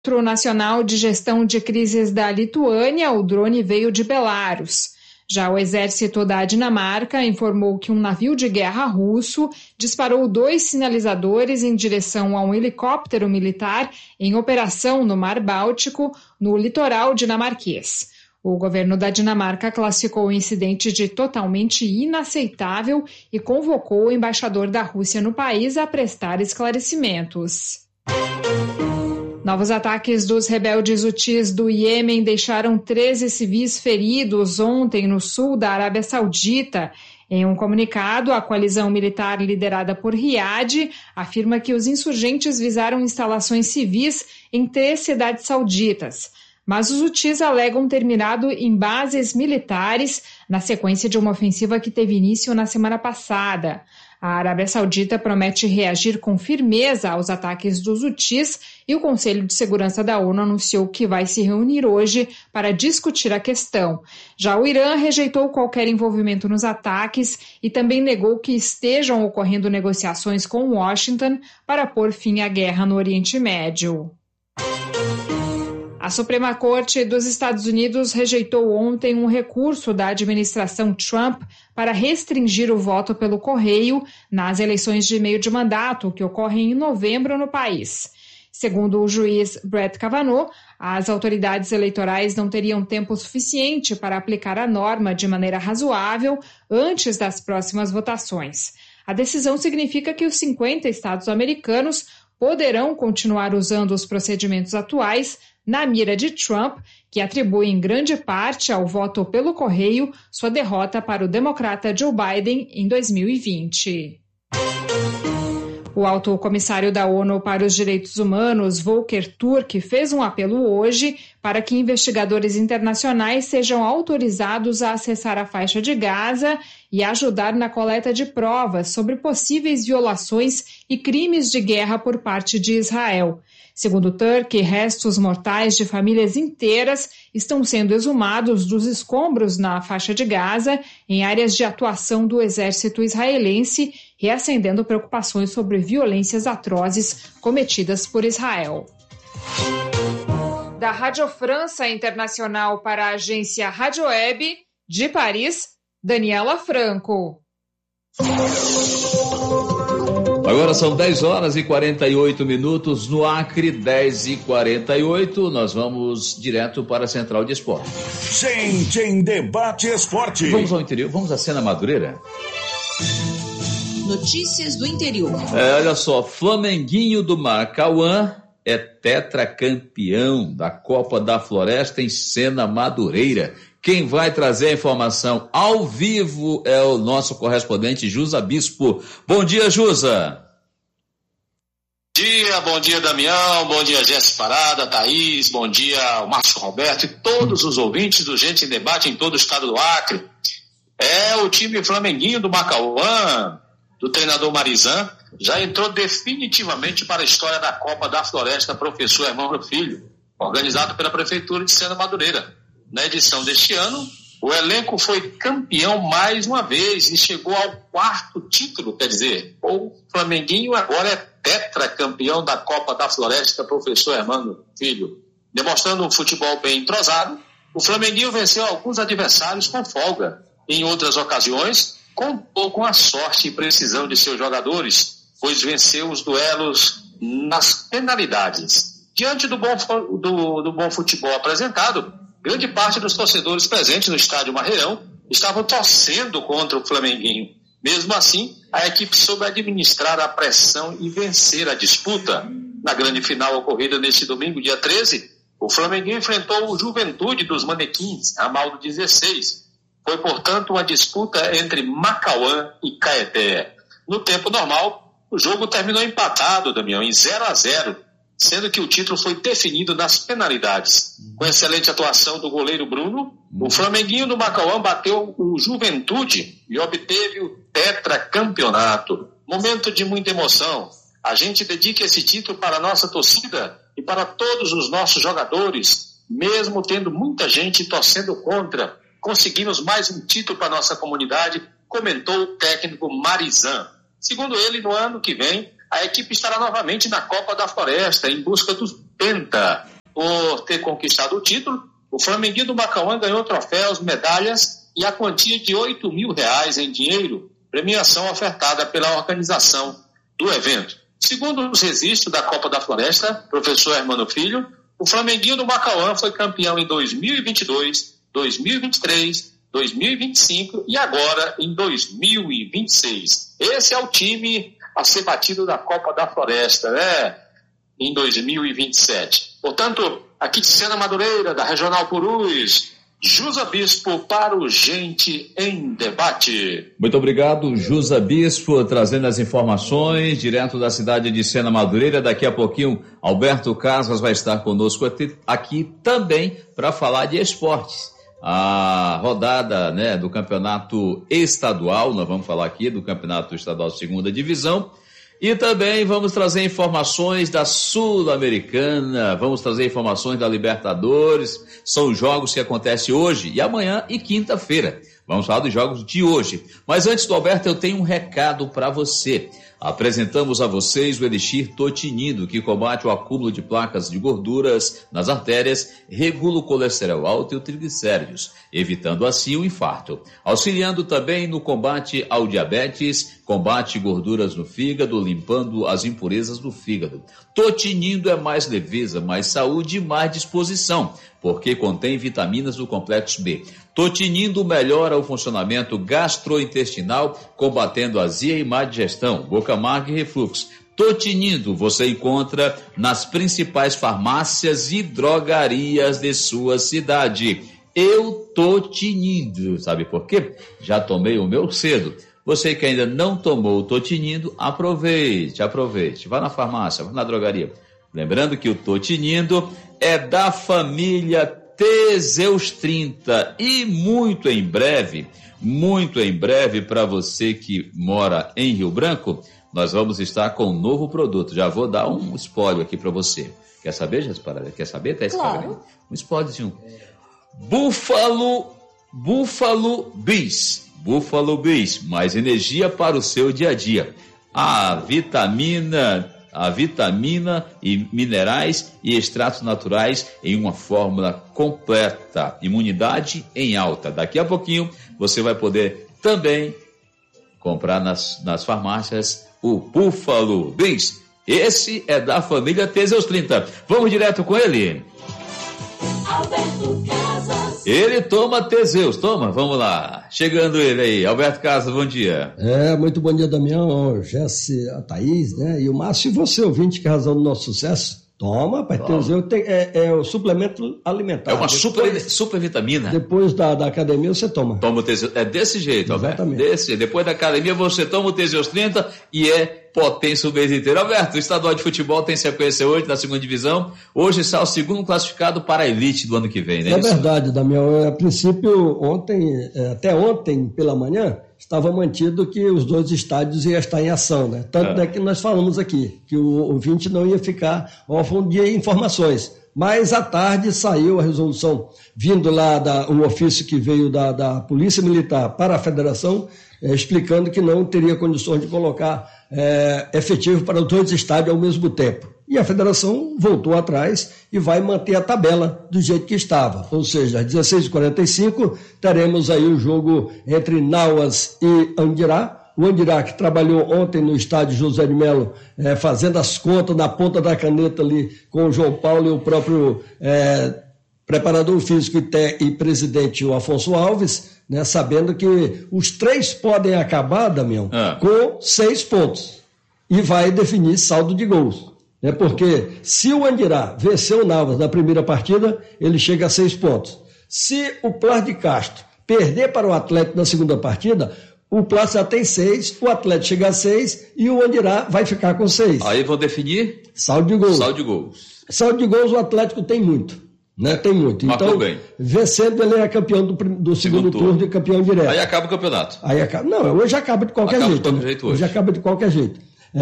Centro Nacional de Gestão de Crises da Lituânia, o drone veio de Belarus. Já o exército da Dinamarca informou que um navio de guerra russo disparou 2 sinalizadores em direção a um helicóptero militar em operação no Mar Báltico, no litoral dinamarquês. O governo da Dinamarca classificou o incidente de totalmente inaceitável e convocou o embaixador da Rússia no país a prestar esclarecimentos. Novos ataques dos rebeldes hutis do Iêmen deixaram 13 civis feridos ontem no sul da Arábia Saudita. Em um comunicado, a coalizão militar liderada por Riad afirma que os insurgentes visaram instalações civis em 3 cidades sauditas. Mas os hutis alegam ter mirado em bases militares na sequência de uma ofensiva que teve início na semana passada. A Arábia Saudita promete reagir com firmeza aos ataques dos hutis e o Conselho de Segurança da ONU anunciou que vai se reunir hoje para discutir a questão. Já o Irã rejeitou qualquer envolvimento nos ataques e também negou que estejam ocorrendo negociações com Washington para pôr fim à guerra no Oriente Médio. A Suprema Corte dos Estados Unidos rejeitou ontem um recurso da administração Trump para restringir o voto pelo correio nas eleições de meio de mandato que ocorrem em novembro no país. Segundo o juiz Brett Kavanaugh, as autoridades eleitorais não teriam tempo suficiente para aplicar a norma de maneira razoável antes das próximas votações. A decisão significa que os 50 estados americanos poderão continuar usando os procedimentos atuais na mira de Trump, que atribui em grande parte ao voto pelo correio sua derrota para o democrata Joe Biden em 2020. O alto comissário da ONU para os Direitos Humanos, Volker Turk, fez um apelo hoje para que investigadores internacionais sejam autorizados a acessar a faixa de Gaza e ajudar na coleta de provas sobre possíveis violações e crimes de guerra por parte de Israel. Segundo Turk, restos mortais de famílias inteiras estão sendo exumados dos escombros na faixa de Gaza, em áreas de atuação do exército israelense, reacendendo preocupações sobre violências atrozes cometidas por Israel. Da Rádio França Internacional para a agência Rádio Web, de Paris, Daniela Franco. Agora são 10 horas e 48 minutos no Acre, 10 e 48. Nós vamos direto para a Central de Esporte. Gente em Debate Esporte. Vamos ao interior, vamos à Cena Madureira. Notícias do interior. Olha só, Flamenguinho do Macauã é tetracampeão da Copa da Floresta em Cena Madureira. Quem vai trazer a informação ao vivo é o nosso correspondente Jusa Bispo. Bom dia, Jusa. Bom dia, Damião, bom dia, Jéssica Parada, Thaís, bom dia ao Márcio Roberto e todos os ouvintes do Gente em Debate em todo o estado do Acre. O time Flamenguinho do Macauã, do treinador Marizan, já entrou definitivamente para a história da Copa da Floresta Professor Hermano Filho, organizado pela Prefeitura de Cena Madureira. Na edição deste ano, o elenco foi campeão mais uma vez e chegou ao 4º título, quer dizer, o Flamenguinho agora é tetracampeão da Copa da Floresta Professor Hermano Filho. Demonstrando um futebol bem entrosado, o Flamenguinho venceu alguns adversários com folga. Em outras ocasiões, contou com a sorte e precisão de seus jogadores, pois venceu os duelos nas penalidades. Diante do bom futebol apresentado, grande parte dos torcedores presentes no estádio Marreirão estavam torcendo contra o Flamenguinho. Mesmo assim, a equipe soube administrar a pressão e vencer a disputa. Na grande final ocorrida neste domingo, dia 13, o Flamenguinho enfrentou o Juventude dos Manequins, ramal do 16. Foi, portanto, uma disputa entre Macauã e Caeté. No tempo normal, o jogo terminou empatado, Damião, em 0-0. Sendo que o título foi definido nas penalidades. Com excelente atuação do goleiro Bruno, o Flamenguinho do Macauã bateu o Juventude e obteve o tetracampeonato. Momento de muita emoção. A gente dedica esse título para a nossa torcida e para todos os nossos jogadores, mesmo tendo muita gente torcendo contra. Conseguimos mais um título para a nossa comunidade, comentou o técnico Marizan. Segundo ele, no ano que vem, a equipe estará novamente na Copa da Floresta, em busca do penta. Por ter conquistado o título, o Flamenguinho do Macauã ganhou troféus, medalhas e a quantia de R$8.000 em dinheiro, premiação ofertada pela organização do evento. Segundo os registros da Copa da Floresta, professor Hermano Filho, o Flamenguinho do Macauã foi campeão em 2022, 2023, 2025 e agora em 2026. Esse é o time a ser batido da Copa da Floresta, né? Em 2027. Portanto, aqui de Sena Madureira, da Regional Purus, Jusa Bispo para o Gente em Debate. Muito obrigado, Jusa Bispo, trazendo as informações direto da cidade de Sena Madureira. Daqui a pouquinho, Alberto Casas vai estar conosco aqui também para falar de esportes. A rodada, né, do campeonato estadual, nós vamos falar aqui do campeonato estadual segunda divisão. E também vamos trazer informações da Sul-Americana, vamos trazer informações da Libertadores, são jogos que acontecem hoje e amanhã e quinta-feira. Vamos falar dos jogos de hoje. Mas antes do Alberto, eu tenho um recado para você. Apresentamos a vocês o Elixir Totinindo, que combate o acúmulo de placas de gorduras nas artérias, regula o colesterol alto e o triglicéridos, evitando assim o infarto. Auxiliando também no combate ao diabetes, combate gorduras no fígado, limpando as impurezas do fígado. Totinindo é mais leveza, mais saúde e mais disposição, porque contém vitaminas do complexo B. Totinindo melhora o funcionamento gastrointestinal, combatendo azia e má digestão, boca amarga e refluxo. Totinindo você encontra nas principais farmácias e drogarias de sua cidade. Eu tô tinindo, sabe por quê? Já tomei o meu cedo. Você que ainda não tomou o Totinindo, aproveite. Vá na farmácia, vá na drogaria. Lembrando que o Totinindo é da família Teseus 30 e muito em breve, para você que mora em Rio Branco, nós vamos estar com um novo produto. Já vou dar um spoiler aqui para você. Quer saber, Jasparada? Quer saber? Tá claro. Um spoilerzinho. Buffalo Bis, mais energia para o seu dia a dia. A vitamina e minerais e extratos naturais em uma fórmula completa. Imunidade em alta. Daqui a pouquinho você vai poder também comprar nas farmácias o Buffalo Bis. Esse é da família Teseus 30. Vamos direto com ele. Alberto Casas. Ele toma Teseus, vamos lá. Chegando ele aí, Alberto Casas, bom dia. Muito bom dia, Damião, Jesse, a Thaís, né? E o Márcio, e você, ouvinte, que é a razão do nosso sucesso. Toma, pai, Teseus é o suplemento alimentar. É uma super vitamina. Depois da academia você toma. Toma o Teseus, é desse jeito, exatamente. Alberto. Depois da academia você toma o Teseus 30 e é potência o mês inteiro. Alberto, o estadual de futebol tem sequência hoje na segunda divisão. Hoje está o segundo classificado para a elite do ano que vem, né? É verdade, Damião. A princípio, até ontem pela manhã, estava mantido que os dois estádios iam estar em ação, né? Tanto é que nós falamos aqui, que o ouvinte não ia ficar órfão de informações. Mas à tarde saiu a resolução, vindo lá o ofício que veio da Polícia Militar para a Federação, explicando que não teria condições de colocar efetivo para os dois estádios ao mesmo tempo. E a Federação voltou atrás e vai manter a tabela do jeito que estava. Ou seja, às 16h45 teremos aí o jogo entre Nauas e Andirá. O Andirá, que trabalhou ontem no estádio José de Melo, fazendo as contas na ponta da caneta ali com o João Paulo e o próprio preparador físico e presidente, o Afonso Alves, né, sabendo que os 3 podem acabar, Damião, com 6 pontos. E vai definir saldo de gols. Né, porque se o Andirá vencer o Navas na primeira partida, ele chega a 6 pontos. Se o Plas de Castro perder para o Atlético na segunda partida, o Plas já tem 6, o Atlético chega a 6 e o Andirá vai ficar com 6. Aí vão definir saldo de gols. Saldo de gols o Atlético tem muito. Né? Tem muito. Marcou então, bem. Vencendo, ele é campeão do segundo turno e campeão direto. Aí acaba o campeonato. Não, hoje acaba de qualquer jeito. Hoje acaba de qualquer jeito.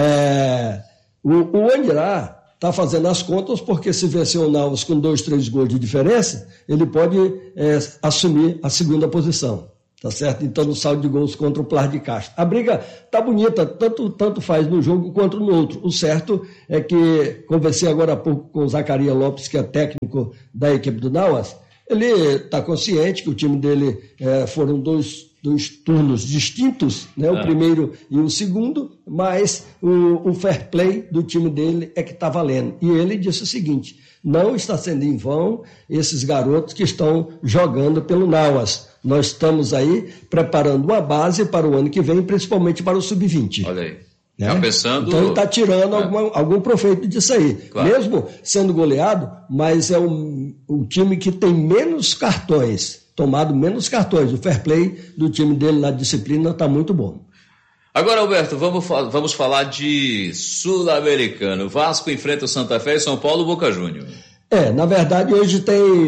O Andirá está fazendo as contas porque se vencer o Navas com 2, 3 gols de diferença, ele pode assumir a segunda posição. tá certo? Então, no saldo de gols contra o Plar de Castro. A briga tá bonita, tanto faz no jogo quanto no outro. O certo é que, conversei agora há pouco com o Zacarias Lopes, que é técnico da equipe do Nauas, ele está consciente que o time dele foram dois turnos distintos, né? O primeiro e o segundo, mas o fair play do time dele é que está valendo. E ele disse o seguinte: não está sendo em vão esses garotos que estão jogando pelo Nauas. Nós estamos aí preparando uma base para o ano que vem, principalmente para o Sub-20. Olha aí. Né? Pensando... Então ele está tirando algum proveito disso aí. Claro. Mesmo sendo goleado, mas é o time que tem menos cartões, tomado menos cartões. O fair play do time dele na disciplina está muito bom. Agora, Alberto, vamos falar de Sul-Americano. Vasco enfrenta o Santa Fé e São Paulo Boca Juniors. Na verdade, hoje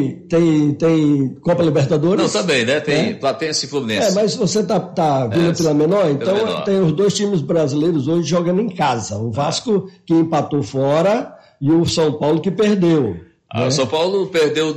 tem Copa Libertadores. Não, também, né? Tem Platense e Fluminense. Mas você tá vindo pela menor, então menor. Tem os dois times brasileiros hoje jogando em casa. O Vasco que empatou fora e o São Paulo que perdeu. O São Paulo perdeu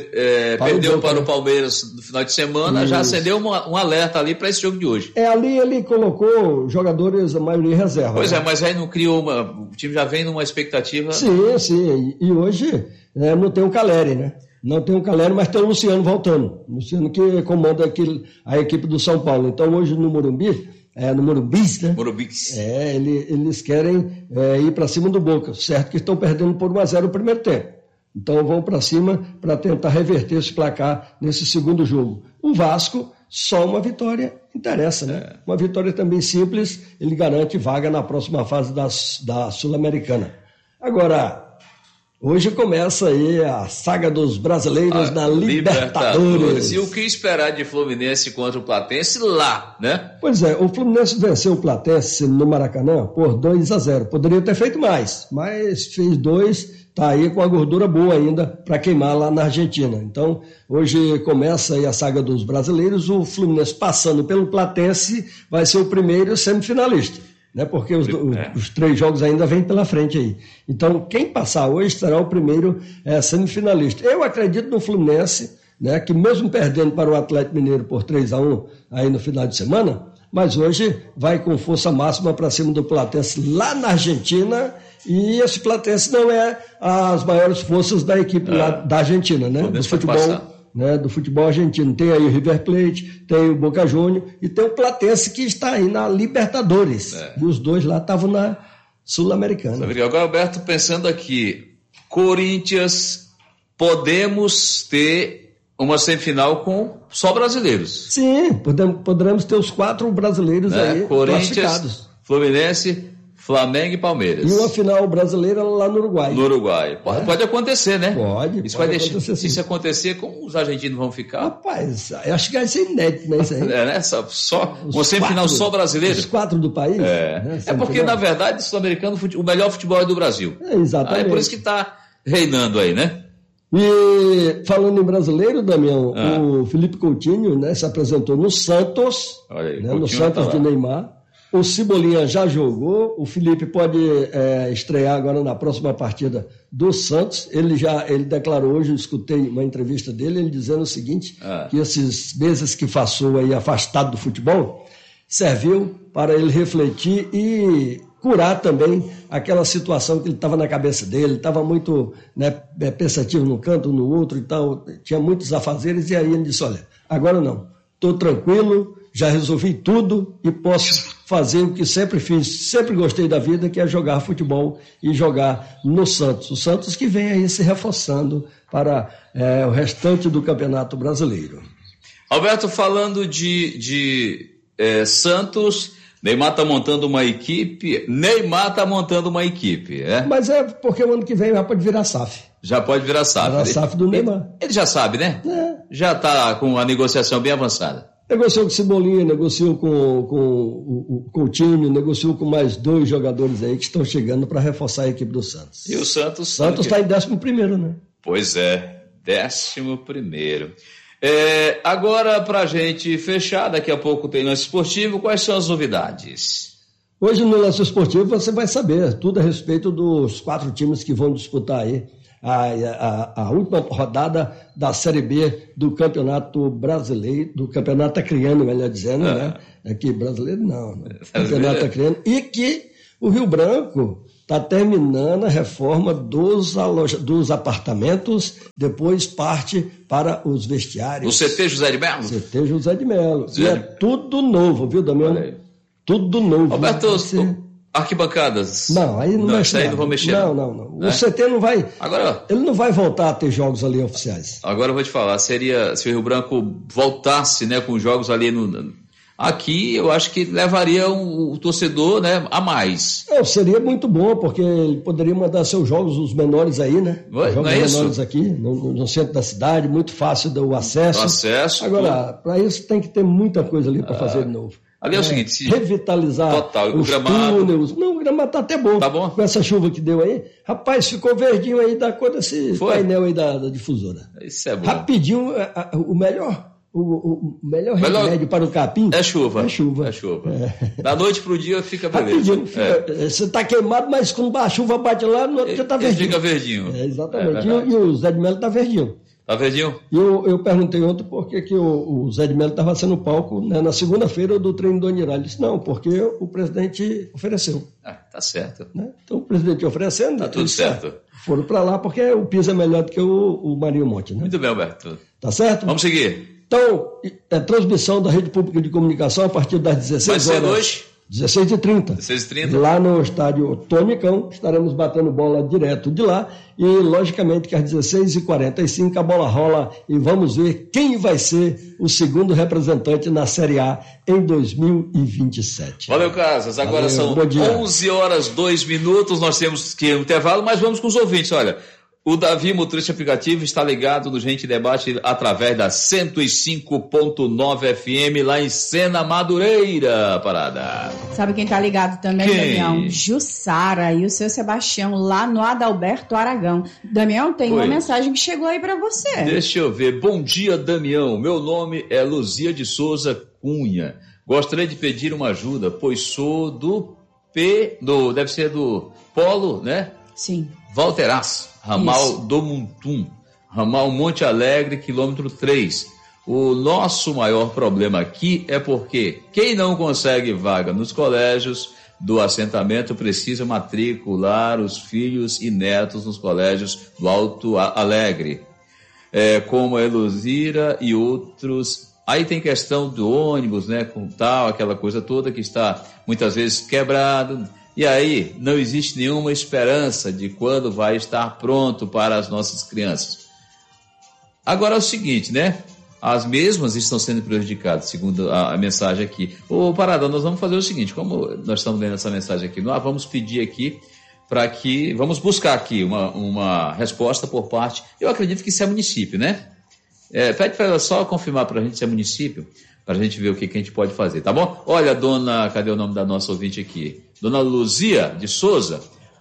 para o Palmeiras no final de semana. Isso. Já acendeu um alerta ali para esse jogo de hoje. Ali ele colocou jogadores, a maioria reserva. Pois mas aí não criou o time já vem numa expectativa. Sim. E hoje não tem o Caleri, né? Não tem o Caleri, mas tem o Luciano voltando. O Luciano que comanda a equipe do São Paulo. Então hoje no Morumbi, no Morumbis, né? Morumbis. Eles querem ir para cima do Boca. Certo que estão perdendo por 1-0 o primeiro tempo. Então vão para cima para tentar reverter esse placar nesse segundo jogo. O Vasco, só uma vitória interessa, né? Uma vitória também simples, ele garante vaga na próxima fase da Sul-Americana. Agora, hoje começa aí a saga dos brasileiros na Libertadores. E o que esperar de Fluminense contra o Platense lá, né? Pois o Fluminense venceu o Platense no Maracanã por 2-0. Poderia ter feito mais, mas fez 2. Está aí com a gordura boa ainda para queimar lá na Argentina. Então, hoje começa aí a saga dos brasileiros. O Fluminense passando pelo Platense vai ser o primeiro semifinalista, né? Porque os 3 jogos ainda vêm pela frente aí. Então, quem passar hoje será o primeiro semifinalista. Eu acredito no Fluminense, né? Que mesmo perdendo para o Atlético Mineiro por 3-1 aí no final de semana, mas hoje vai com força máxima para cima do Platense lá na Argentina. E esse Platense não é as maiores forças da equipe lá da Argentina, né? Do futebol, né? Do futebol argentino. Tem aí o River Plate, tem o Boca Juniors e tem o Platense que está aí na Libertadores. E os dois lá estavam na Sul-Americana. Agora, Alberto, pensando aqui, Corinthians, podemos ter uma semifinal com só brasileiros. Sim, poderemos ter os 4 brasileiros aí Corinthians, Fluminense, Flamengo e Palmeiras. E uma final brasileira lá no Uruguai. No Uruguai. Pode acontecer, né? Pode. Isso vai deixar. Se isso acontecer, como os argentinos vão ficar? Rapaz, eu acho que vai ser inédito, né? Isso aí. Né? Só uma semifinal só brasileiro. Os 4 do país. Né? Porque, na verdade, o sul-americano, o melhor futebol é do Brasil. Exatamente. É por isso que está reinando aí, né? E falando em brasileiro, Damião, o Felipe Coutinho, né, se apresentou no Santos, né, no Santos de Neymar. O Cebolinha já jogou, o Felipe pode estrear agora na próxima partida do Santos. Ele declarou hoje, eu escutei uma entrevista dele, ele dizendo o seguinte, que esses meses que passou aí afastado do futebol, serviu para ele refletir e curar também aquela situação que ele estava na cabeça dele, estava muito pensativo num canto, no outro e tal, tinha muitos afazeres, e aí ele disse, olha, agora não, estou tranquilo, já resolvi tudo e posso fazer o que sempre fiz, sempre gostei da vida, que é jogar futebol e jogar no Santos. O Santos que vem aí se reforçando para o restante do Campeonato Brasileiro. Alberto, falando de Santos, Neymar está montando uma equipe. Mas é porque o ano que vem já pode virar SAF. Já pode virar SAF. Virar SAF do Neymar. Ele já sabe, né? Já está com a negociação bem avançada. Negociou com o Cebolinha, negociou com o Coutinho, negociou com mais 2 jogadores aí que estão chegando para reforçar a equipe do Santos. E o Santos... Santos está em 11º, né? Pois é, 11º. Agora, para a gente fechar, daqui a pouco tem lance esportivo, quais são as novidades? Hoje no lance esportivo você vai saber tudo a respeito dos 4 times que vão disputar aí a última rodada da Série B do Campeonato Brasileiro, do Campeonato Acreano, melhor dizendo, né? Aqui brasileiro não, Campeonato Acreano, e que o Rio Branco está terminando a reforma dos apartamentos, depois parte para os vestiários. O CT José de Melo? CT José de Melo. E é tudo novo, viu, Damião? Tudo novo. Roberto, arquibancadas. Não, aí não mexe. Aí não vou mexer. Não. O CT não vai. Agora, ele não vai voltar a ter jogos ali oficiais. Agora eu vou te falar, seria se o Rio Branco voltasse, né, com jogos ali aqui, eu acho que levaria o torcedor, né, a mais. Seria muito bom, porque ele poderia mandar seus jogos, os menores aí, né? Jogos não é menores isso? Aqui, no centro da cidade, muito fácil o acesso. Agora, para isso tem que ter muita coisa ali para fazer de novo. Ali é o seguinte, revitalizar os túneis. Não, o gramado tá até bom. Tá bom. Com essa chuva que deu aí. Rapaz, ficou verdinho aí da cor desse painel aí da difusora. Isso é bom. Rapidinho, o melhor remédio para o capim é chuva. É chuva. Da noite pro dia fica beleza. Você tá queimado, mas quando a chuva bate lá, no outro dia tá verdinho. Fica verdinho. Exatamente. E o Zé de Melo tá verdinho. Tá verdinho? E eu perguntei ontem por que o Zé de Melo estava sendo palco, né, na segunda-feira do treino do Anirá. Ele disse, não, porque o presidente ofereceu. Tá certo. Né? Então o presidente oferecendo... Tá tudo certo. Foram para lá porque o piso é melhor do que o Marinho Monte. Né? Muito bem, Alberto. Tá certo? Vamos seguir. Então, transmissão da Rede Pública de Comunicação a partir das 16 horas. Vai ser hoje? 16h30. 16h30. Lá no estádio Tonicão, estaremos batendo bola direto de lá. E, logicamente, que às 16h45 a bola rola e vamos ver quem vai ser o segundo representante na Série A em 2027. Valeu, Casas. Agora são 11h02. Nós temos que ir no intervalo, mas vamos com os ouvintes. Olha, o Davi, motorista aplicativo, está ligado no Gente Debate através da 105.9 FM lá em Sena Madureira, Parada. Sabe quem está ligado também, Damião? Jussara e o seu Sebastião lá no Adalberto Aragão. Damião, tem uma mensagem que chegou aí para você. Deixa eu ver. Bom dia, Damião. Meu nome é Luzia de Souza Cunha. Gostaria de pedir uma ajuda, pois sou deve ser do Polo, né? Sim. Valteraz. Ramal do Muntum, ramal Monte Alegre, quilômetro 3. O nosso maior problema aqui é porque quem não consegue vaga nos colégios do assentamento precisa matricular os filhos e netos nos colégios do Alto Alegre, como a Eluzira e outros. Aí tem questão do ônibus, né, com tal, aquela coisa toda que está muitas vezes quebrado. E aí, não existe nenhuma esperança de quando vai estar pronto para as nossas crianças. Agora é o seguinte, né? As mesmas estão sendo prejudicadas, segundo a mensagem aqui. Ô, Parada, nós vamos fazer o seguinte, como nós estamos lendo essa mensagem aqui, nós vamos pedir aqui vamos buscar aqui uma resposta por parte, eu acredito que isso é município, né? Pede para ela só confirmar para a gente se é município, para a gente ver o que a gente pode fazer, tá bom? Olha, cadê o nome da nossa ouvinte aqui? Dona Luzia de Souza,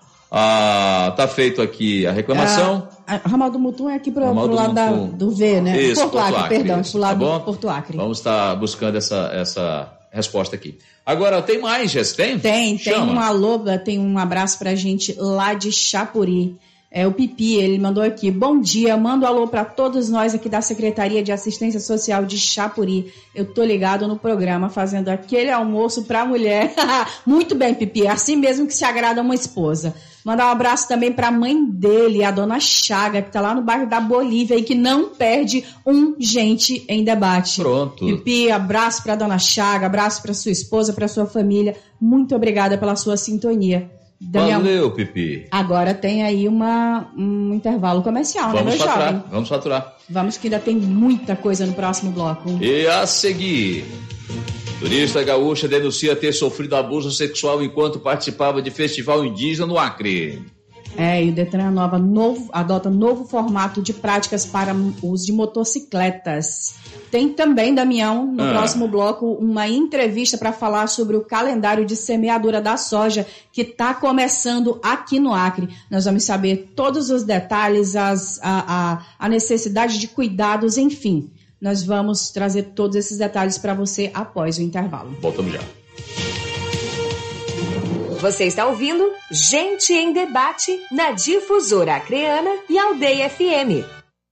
tá feito aqui a reclamação. Ramal do Mutum é aqui pro lado do V, né? Isso, Porto Acre, perdão, pro lado tá do Porto Acre. Vamos estar buscando essa resposta aqui. Agora, tem mais, Jess? Tem? Tem um alô, tem um abraço pra gente lá de Chapuri. O Pipi, ele mandou aqui, bom dia, mando um alô para todos nós aqui da Secretaria de Assistência Social de Chapuri. Eu tô ligado no programa, fazendo aquele almoço pra mulher. Muito bem, Pipi, é assim mesmo que se agrada uma esposa. Mandar um abraço também pra mãe dele, a dona Chaga, que tá lá no bairro da Bolívia e que não perde um Gente em Debate. Pronto. Pipi, abraço pra dona Chaga, abraço pra sua esposa, pra sua família. Muito obrigada pela sua sintonia. Valeu, Pipi. Agora tem aí um intervalo comercial, né, meu jovem? Vamos faturar. Vamos que ainda tem muita coisa no próximo bloco. E a seguir, turista gaúcha denuncia ter sofrido abuso sexual enquanto participava de festival indígena no Acre. E o Detran adota novo formato de práticas para uso de motocicletas. Tem também, Damião, no próximo bloco, uma entrevista para falar sobre o calendário de semeadura da soja que está começando aqui no Acre. Nós vamos saber todos os detalhes, a necessidade de cuidados, enfim. Nós vamos trazer todos esses detalhes para você após o intervalo. Voltamos já. Você está ouvindo Gente em Debate na Difusora Acreana e Aldeia FM.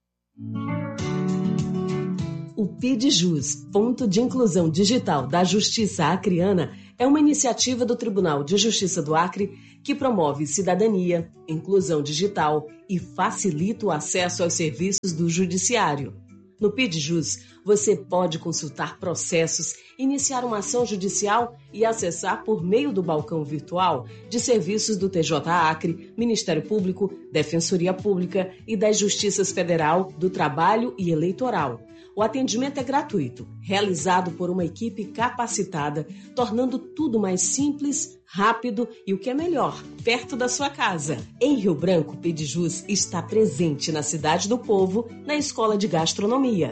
O PIDJUS, Ponto de Inclusão Digital da Justiça Acreana, é uma iniciativa do Tribunal de Justiça do Acre que promove cidadania, inclusão digital e facilita o acesso aos serviços do Judiciário. No PIDJUS, você pode consultar processos, iniciar uma ação judicial e acessar por meio do balcão virtual de serviços do TJ Acre, Ministério Público, Defensoria Pública e das Justiças Federal, do Trabalho e Eleitoral. O atendimento é gratuito, realizado por uma equipe capacitada, tornando tudo mais simples, rápido e, o que é melhor, perto da sua casa. Em Rio Branco, o PIDJUS está presente na Cidade do Povo, na Escola de Gastronomia.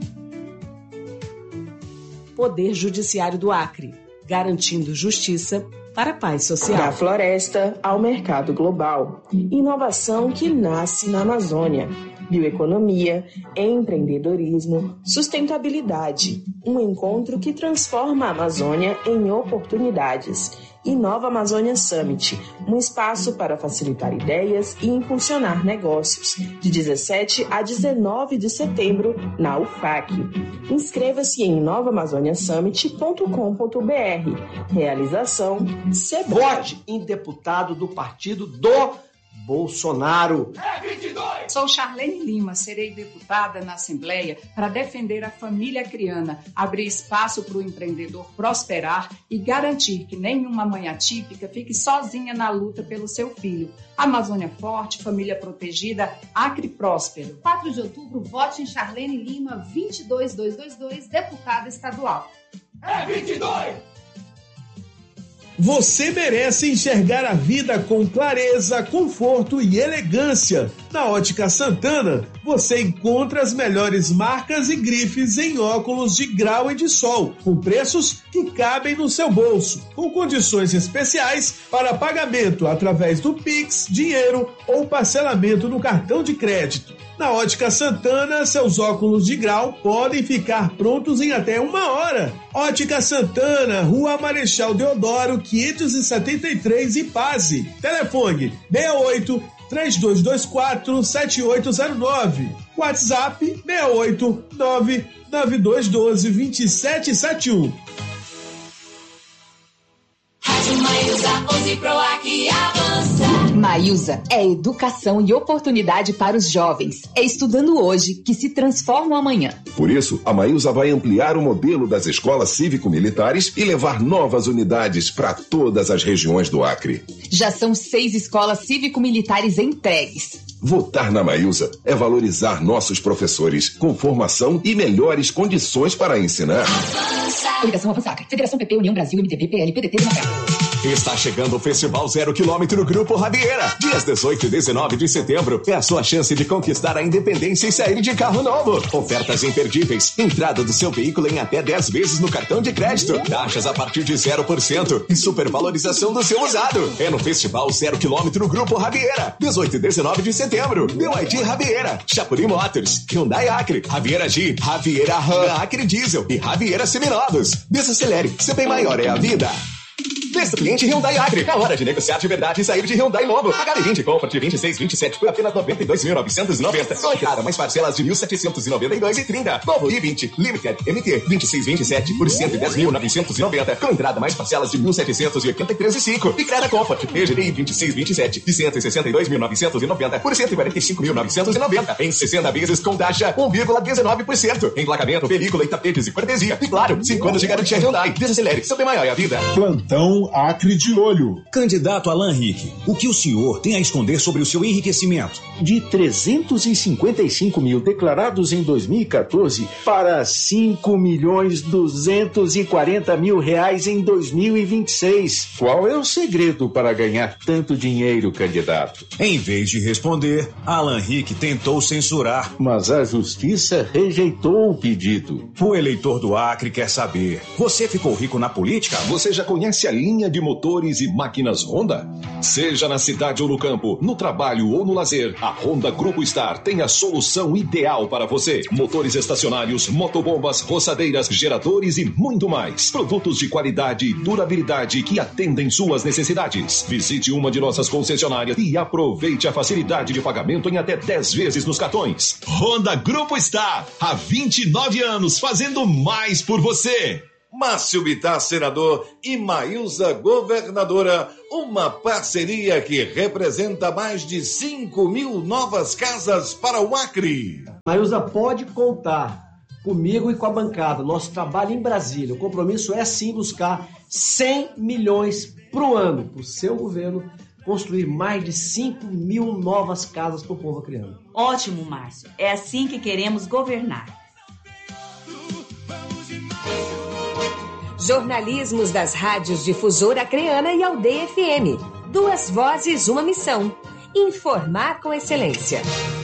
Poder Judiciário do Acre, garantindo justiça para a paz social. Da floresta ao mercado global. Inovação que nasce na Amazônia. Bioeconomia, empreendedorismo, sustentabilidade. Um encontro que transforma a Amazônia em oportunidades. Inova Amazônia Summit, um espaço para facilitar ideias e impulsionar negócios, de 17 a 19 de setembro, na UFAC. Inscreva-se em inovaamazoniasummit.com.br. Realização SEBRAE. Vote em deputado do partido do Bolsonaro. Sou Charlene Lima, serei deputada na Assembleia para defender a família acreana, abrir espaço para o empreendedor prosperar e garantir que nenhuma mãe atípica fique sozinha na luta pelo seu filho. Amazônia forte, família protegida, Acre próspero. 4 de outubro, vote em Charlene Lima, 22222, deputada estadual. É 22! Você merece enxergar a vida com clareza, conforto e elegância. Na Ótica Santana, você encontra as melhores marcas e grifes em óculos de grau e de sol, com preços que cabem no seu bolso, com condições especiais para pagamento através do Pix, dinheiro ou parcelamento no cartão de crédito. Na Ótica Santana, seus óculos de grau podem ficar prontos em até 1 hora. Ótica Santana, Rua Marechal Deodoro, 573, Ipase. Telefone 68-3224-7809. WhatsApp 689-9212-2771. Rádio Maísa, 11 Proac avança. Maísa é educação e oportunidade para os jovens. É estudando hoje que se transforma amanhã. Por isso, a Maísa vai ampliar o modelo das escolas cívico-militares e levar novas unidades para todas as regiões do Acre. Já são 6 escolas cívico-militares entregues. Votar na Maísa é valorizar nossos professores com formação e melhores condições para ensinar. Coligação Avançar, Federação PP, União Brasil, MDB, PL, PDT, Democrata. Está chegando o Festival 0 km Grupo Rabieira. Dias 18 e 19 de setembro é a sua chance de conquistar a independência e sair de carro novo. Ofertas imperdíveis. Entrada do seu veículo em até 10 vezes no cartão de crédito. Taxas a partir de 0% e supervalorização do seu usado. É no Festival 0 km Grupo Rabieira. 18 e 19 de setembro. BYD Rabieira. Chapuri Motors. Hyundai Acre. Rabieira G. Rabieira Ram. Acre Diesel. E Rabieira Seminovos. Desacelere. Ser bem maior é a vida. Besta cliente Hyundai Acre. É hora de negociar de verdade e sair de Hyundai novo. HB20 Comfort 2627 por apenas 92.990. Com entrada mais parcelas de 1.792,30. Novo i20 Limited MT 2627 por 110.990. Com entrada mais parcelas de 1.783,5. E Creta Comfort EGDI 2627 de 162.990 por 145.990. Em 60 vezes com taxa 1,19%. Emplacamento, película e tapetes e cortesia. E claro, 5 anos de garantia Hyundai. Desacelere, seu bem maior é a vida. Plantão Acre de Olho. Candidato Alan Henrique, o que o senhor tem a esconder sobre o seu enriquecimento? De 355 mil declarados em 2014 para 5.240.000 reais em 2026. Qual é o segredo para ganhar tanto dinheiro, candidato? Em vez de responder, Alan Henrique tentou censurar. Mas a justiça rejeitou o pedido. O eleitor do Acre quer saber: você ficou rico na política? Você já conhece a linha linha de motores e máquinas Honda? Seja na cidade ou no campo, no trabalho ou no lazer, a Honda Grupo Star tem a solução ideal para você. Motores estacionários, motobombas, roçadeiras, geradores e muito mais. Produtos de qualidade e durabilidade que atendem suas necessidades. Visite uma de nossas concessionárias e aproveite a facilidade de pagamento em até 10 vezes nos cartões. Honda Grupo Star, há 29 anos fazendo mais por você. Márcio Bittar, senador, e Maílza, governadora, uma parceria que representa mais de 5.000 novas casas para o Acre. Maílza, pode contar comigo e com a bancada. Nosso trabalho em Brasília, o compromisso é sim buscar 100 milhões para o ano, para o seu governo, construir mais de 5.000 novas casas para o povo acreano. Ótimo, Márcio. É assim que queremos governar. Jornalismos das rádios Difusora Acreana e Aldeia FM. 2 vozes, uma missão. Informar com excelência.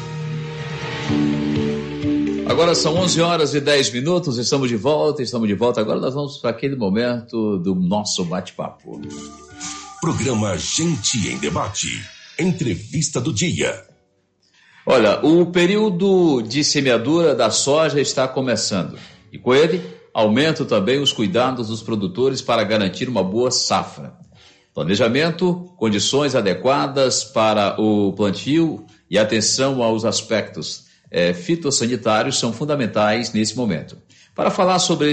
Agora são 11h10, estamos de volta. Agora nós vamos para aquele momento do nosso bate-papo. Programa Gente em Debate. Entrevista do dia. Olha, o período de semeadura da soja está começando. E com ele, aumentam também os cuidados dos produtores para garantir uma boa safra. Planejamento, condições adequadas para o plantio e atenção aos aspectos fitossanitários são fundamentais nesse momento. Para falar sobre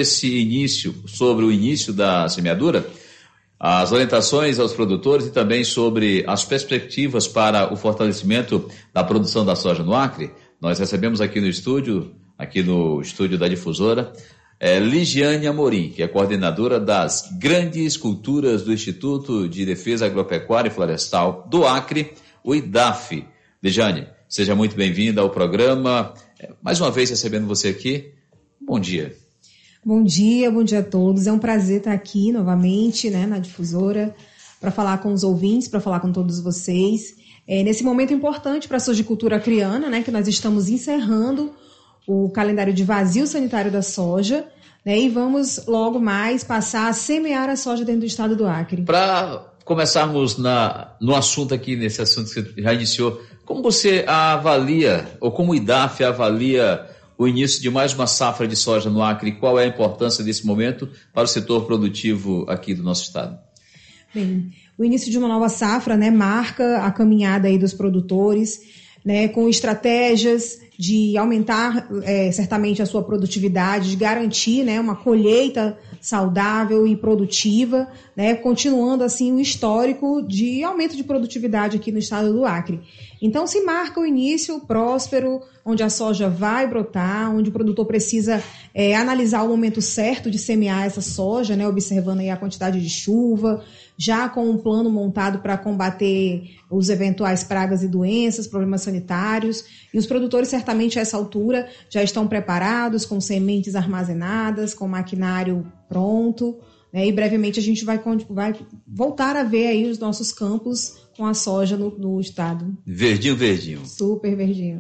o início da semeadura, as orientações aos produtores e também sobre as perspectivas para o fortalecimento da produção da soja no Acre, nós recebemos aqui no estúdio da Difusora, Ligiane Amorim, que é coordenadora das grandes culturas do Instituto de Defesa Agropecuária e Florestal do Acre, o IDAF. Ligiane, seja muito bem-vinda ao programa. Mais uma vez recebendo você aqui. Bom dia. Bom dia a todos. É um prazer estar aqui novamente, na Difusora, para falar com os ouvintes, para falar com todos vocês. Nesse momento importante para a sojicultura acreana, que nós estamos encerrando o calendário de vazio sanitário da soja, e vamos logo mais passar a semear a soja dentro do estado do Acre. Para começarmos no assunto aqui, nesse assunto que você já iniciou, como você avalia, ou como o IDAF avalia o início de mais uma safra de soja no Acre, e qual é a importância desse momento para o setor produtivo aqui do nosso estado? Bem, o início de uma nova safra, marca a caminhada aí dos produtores, com estratégias de aumentar certamente a sua produtividade, de garantir uma colheita saudável e produtiva, continuando assim o histórico de aumento de produtividade aqui no estado do Acre. Então se marca o início próspero, onde a soja vai brotar, onde o produtor precisa analisar o momento certo de semear essa soja, observando aí a quantidade de chuva, já com um plano montado para combater os eventuais pragas e doenças, problemas sanitários, e os produtores certamente a essa altura já estão preparados, com sementes armazenadas, com maquinário pronto, e brevemente a gente vai voltar a ver aí os nossos campos com a soja no estado. Verdinho. Super verdinho.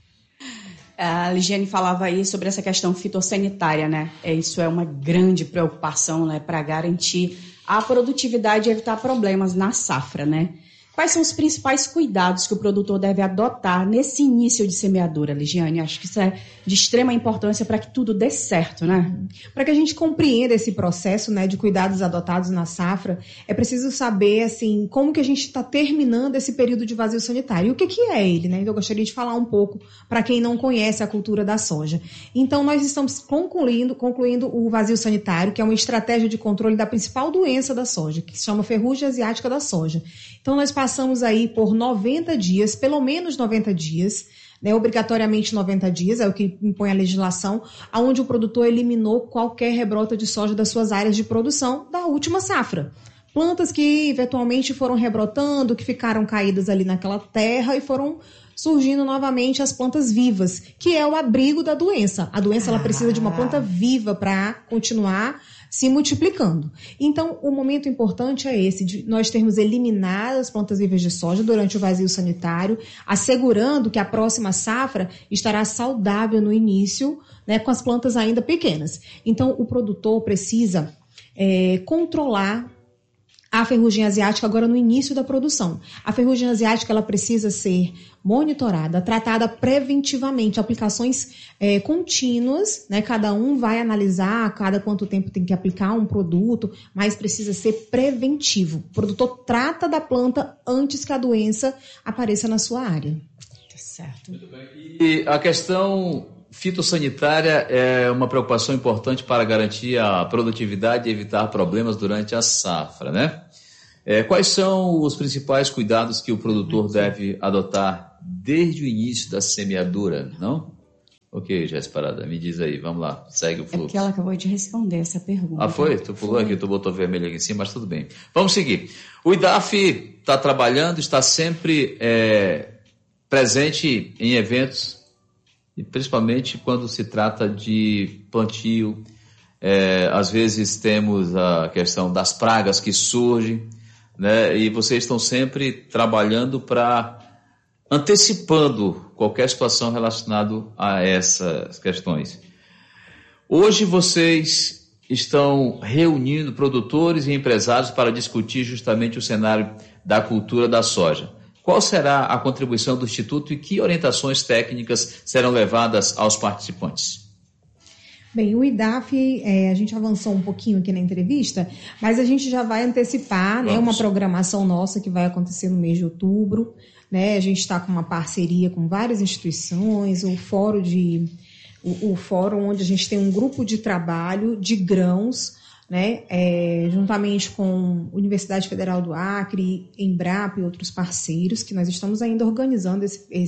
A Ligiane falava aí sobre essa questão fitossanitária, Isso é uma grande preocupação, para garantir a produtividade e evitar problemas na safra, Quais são os principais cuidados que o produtor deve adotar nesse início de semeadura, Ligiane? Acho que isso é de extrema importância para que tudo dê certo, Para que a gente compreenda esse processo, de cuidados adotados na safra, é preciso saber, assim, como que a gente está terminando esse período de vazio sanitário. E o que é ele, Então, eu gostaria de falar um pouco para quem não conhece a cultura da soja. Então, nós estamos concluindo o vazio sanitário, que é uma estratégia de controle da principal doença da soja, que se chama ferrugem asiática da soja. Então, nós passamos aí por 90 dias, pelo menos 90 dias, obrigatoriamente 90 dias, é o que impõe a legislação, onde o produtor eliminou qualquer rebrota de soja das suas áreas de produção da última safra. Plantas que eventualmente foram rebrotando, que ficaram caídas ali naquela terra e foram surgindo novamente as plantas vivas, que é o abrigo da doença. A doença ela precisa de uma planta viva para continuar se multiplicando. Então, o momento importante é esse, de nós termos eliminado as plantas vivas de soja durante o vazio sanitário, assegurando que a próxima safra estará saudável no início, com as plantas ainda pequenas. Então, o produtor precisa controlar a ferrugem asiática agora no início da produção. A ferrugem asiática ela precisa ser monitorada, tratada preventivamente, aplicações contínuas, né? Cada um vai analisar a cada quanto tempo tem que aplicar um produto, mas precisa ser preventivo. O produtor trata da planta antes que a doença apareça na sua área. Tá certo. Muito bem. E a questão fitossanitária é uma preocupação importante para garantir a produtividade e evitar problemas durante a safra, né? Quais são os principais cuidados que o produtor deve adotar desde o início da semeadura, não? Ok, Jéssica Parada, me diz aí, vamos lá, segue o fluxo. É porque ela acabou de responder essa pergunta. Ah, foi? Tu pulou aqui, tu botou vermelho aqui em cima, mas tudo bem. Vamos seguir. O IDAF está trabalhando, está sempre presente em eventos, e principalmente quando se trata de plantio. Às vezes temos a questão das pragas que surgem, né? E vocês estão sempre trabalhando para antecipando qualquer situação relacionada a essas questões. Hoje vocês estão reunindo produtores e empresários para discutir justamente o cenário da cultura da soja. Qual será a contribuição do Instituto e que orientações técnicas serão levadas aos participantes? Bem, o IDAF, a gente avançou um pouquinho aqui na entrevista, mas a gente já vai antecipar, né, uma programação nossa que vai acontecer no mês de outubro. Né? A gente está com uma parceria com várias instituições, o fórum onde a gente tem um grupo de trabalho de grãos, né? Juntamente com a Universidade Federal do Acre, Embrapa e outros parceiros, que nós estamos ainda organizando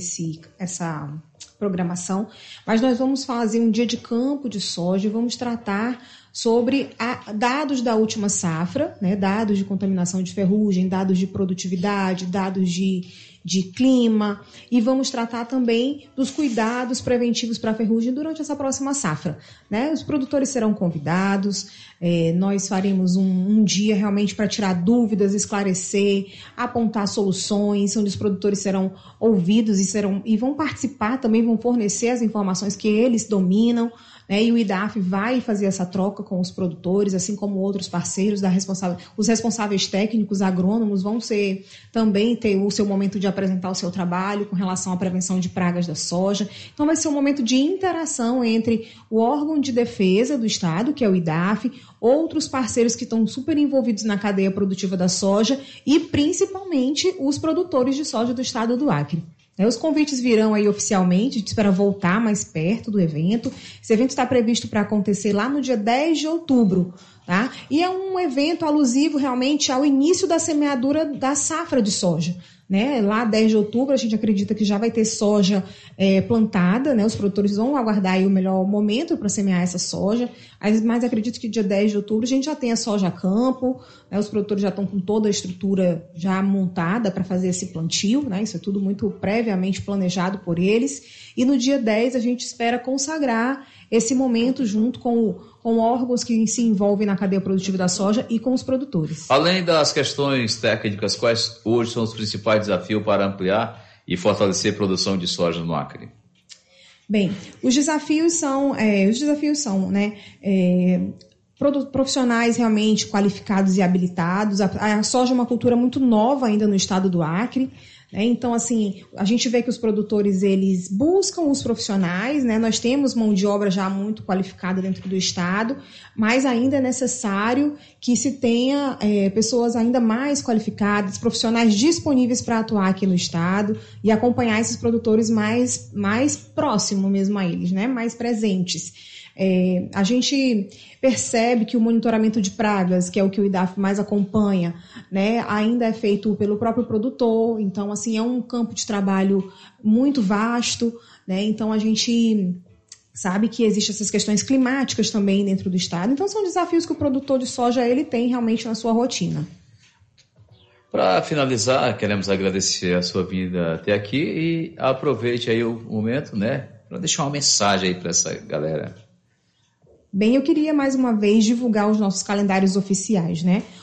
essa programação, mas nós vamos fazer um dia de campo de soja e vamos tratar sobre dados da última safra, né? Dados de contaminação de ferrugem, dados de produtividade, dados de clima, e vamos tratar também dos cuidados preventivos para a ferrugem durante essa próxima safra, né? Os produtores serão convidados, nós faremos um dia realmente para tirar dúvidas, esclarecer, apontar soluções, onde os produtores serão ouvidos e vão participar também, vão fornecer as informações que eles dominam, né? E o IDAF vai fazer essa troca com os produtores, assim como outros parceiros, os responsáveis técnicos, agrônomos, vão também ter o seu momento de apresentar o seu trabalho com relação à prevenção de pragas da soja. Então vai ser um momento de interação entre o órgão de defesa do Estado, que é o IDAF, outros parceiros que estão super envolvidos na cadeia produtiva da soja e principalmente os produtores de soja do Estado do Acre. Os convites virão aí oficialmente, a gente espera voltar mais perto do evento. Esse evento está previsto para acontecer lá no dia 10 de outubro, tá? E é um evento alusivo realmente ao início da semeadura da safra de soja, né? Lá 10 de outubro a gente acredita que já vai ter soja plantada, né? Os produtores vão aguardar aí o melhor momento para semear essa soja, mas acredito que dia 10 de outubro a gente já tem a soja a campo, né? Os produtores já estão com toda a estrutura já montada para fazer esse plantio, né? Isso é tudo muito previamente planejado por eles, e no dia 10 a gente espera consagrar esse momento junto com órgãos que se envolvem na cadeia produtiva da soja e com os produtores. Além das questões técnicas, quais hoje são os principais desafios para ampliar e fortalecer a produção de soja no Acre? Bem, os desafios são né, profissionais realmente qualificados e habilitados. A soja é uma cultura muito nova ainda no estado do Acre. Então, assim, a gente vê que os produtores, eles buscam os profissionais, né? Nós temos mão de obra já muito qualificada dentro do estado, mas ainda é necessário que se tenha pessoas ainda mais qualificadas, profissionais disponíveis para atuar aqui no estado e acompanhar esses produtores mais próximo mesmo a eles, né? Mais presentes. A gente percebe que o monitoramento de pragas, que é o que o IDAF mais acompanha, né, ainda é feito pelo próprio produtor. Então, assim, é um campo de trabalho muito vasto, né? Então a gente sabe que existem essas questões climáticas também dentro do estado. Então são desafios que o produtor de soja ele tem realmente na sua rotina. Para finalizar, queremos agradecer a sua vinda até aqui e aproveite aí o momento, né, para deixar uma mensagem aí para essa galera. Bem, eu queria mais uma vez divulgar os nossos calendários oficiais, né?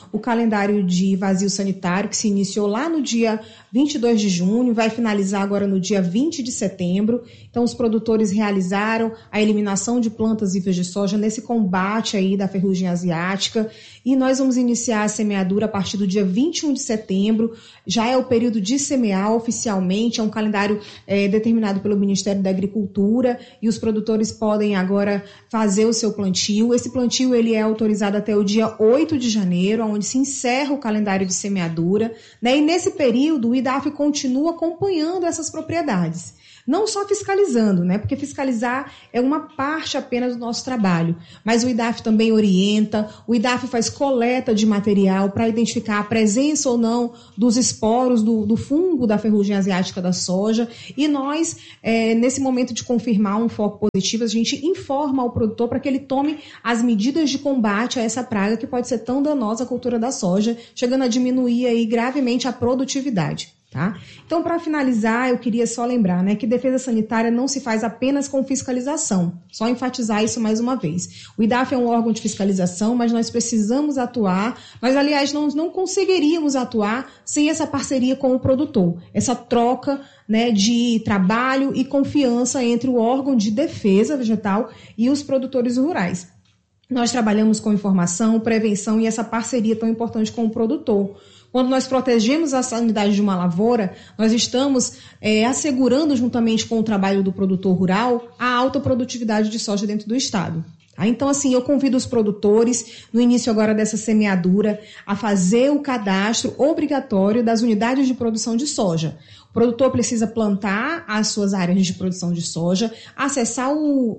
o calendário de vazio sanitário, que se iniciou lá no dia 22 de junho, vai finalizar agora no dia 20 de setembro. Então, os produtores realizaram a eliminação de plantas vivas de soja nesse combate aí da ferrugem asiática, e nós vamos iniciar a semeadura a partir do dia 21 de setembro. Já é o período de semear oficialmente, é um calendário determinado pelo Ministério da Agricultura, e os produtores podem agora fazer o seu plantio. Esse plantio ele é autorizado até o dia 8 de janeiro, onde se encerra o calendário de semeadura, né? E nesse período o IDAF continua acompanhando essas propriedades. Não só fiscalizando, né? Porque fiscalizar é uma parte apenas do nosso trabalho, mas o IDAF também orienta, o IDAF faz coleta de material para identificar a presença ou não dos esporos do fungo da ferrugem asiática da soja, e nós, nesse momento de confirmar um foco positivo, a gente informa ao produtor para que ele tome as medidas de combate a essa praga que pode ser tão danosa à cultura da soja, chegando a diminuir aí gravemente a produtividade. Tá? Então, para finalizar, eu queria só lembrar, né, que defesa sanitária não se faz apenas com fiscalização. Só enfatizar isso mais uma vez. O IDAF é um órgão de fiscalização, mas nós precisamos atuar. Nós, aliás, não conseguiríamos atuar sem essa parceria com o produtor. Essa troca, né, de trabalho e confiança entre o órgão de defesa vegetal e os produtores rurais. Nós trabalhamos com informação, prevenção e essa parceria tão importante com o produtor. Quando nós protegemos a sanidade de uma lavoura, nós estamos assegurando, juntamente com o trabalho do produtor rural, a alta produtividade de soja dentro do estado. Tá? Então, assim, eu convido os produtores, no início agora dessa semeadura, a fazer o cadastro obrigatório das unidades de produção de soja. O produtor precisa plantar as suas áreas de produção de soja, acessar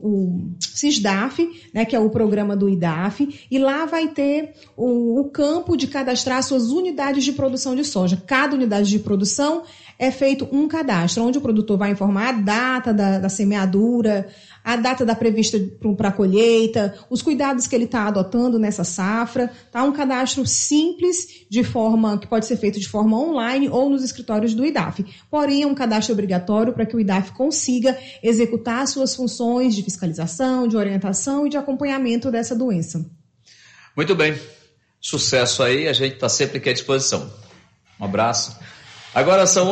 o SISDAF, né, que é o programa do IDAF, e lá vai ter o campo de cadastrar suas unidades de produção de soja. Cada unidade de produção é feito um cadastro, onde o produtor vai informar a data da semeadura, a data da prevista para a colheita, os cuidados que ele está adotando nessa safra. Tá? Um cadastro simples, que pode ser feito de forma online ou nos escritórios do IDAF. Porém, é um cadastro obrigatório para que o IDAF consiga executar suas funções de fiscalização, de orientação e de acompanhamento dessa doença. Muito bem. Sucesso aí, a gente está sempre aqui à disposição. Um abraço. Agora são